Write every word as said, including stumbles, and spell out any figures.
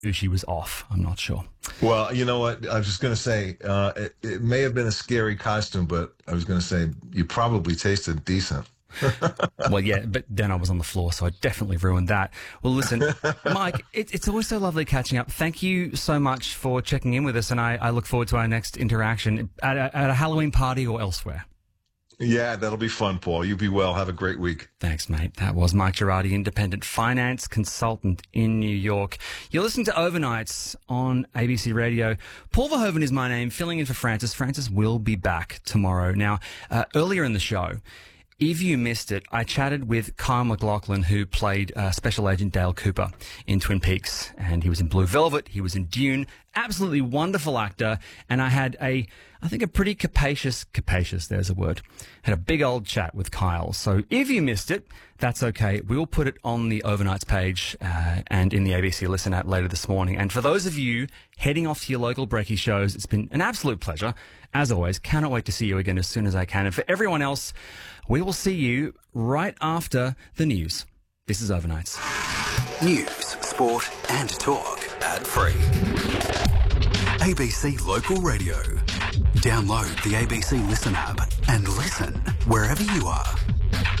she was off. I'm not sure. Well, you know what? I was just going to say, uh, it, it may have been a scary costume, but I was going to say you probably tasted decent. Well, yeah, but then I was on the floor, so I definitely ruined that. Well, listen, Mike, it, it's always so lovely catching up. Thank you so much for checking in with us, and I, I look forward to our next interaction at a, at a Halloween party or elsewhere. Yeah, that'll be fun, Paul. You be well. Have a great week. Thanks, mate. That was Mike Girardi, independent finance consultant in New York. You're listening to Overnights on A B C Radio. Paul Verhoeven is my name, filling in for Francis. Francis will be back tomorrow. Now, uh, earlier in the show, if you missed it, I chatted with Kyle MacLachlan, who played uh, Special Agent Dale Cooper in Twin Peaks, and he was in Blue Velvet, he was in Dune, absolutely wonderful actor, and I had a, I think a pretty capacious, capacious, there's a word, had a big old chat with Kyle. So if you missed it, that's okay. We'll put it on the Overnights page uh, and in the A B C Listen app later this morning. And for those of you heading off to your local breaky shows, it's been an absolute pleasure. As always, cannot wait to see you again as soon as I can. And for everyone else, we will see you right after the news. This is Overnights. News, sport and talk ad-free. A B C Local Radio. Download the A B C Listen app and listen wherever you are.